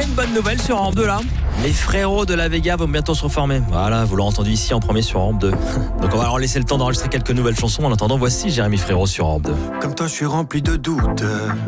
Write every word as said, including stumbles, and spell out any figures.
une bonne nouvelle sur Europe deux là. Les frérots de la Vega vont bientôt se reformer. Voilà, vous l'aurez entendu ici en premier sur Europe deux. Donc on va leur laisser le temps d'enregistrer quelques nouvelles chansons. En attendant, voici Jérémy Frérot sur Europe deux. Comme toi, je suis rempli de doutes.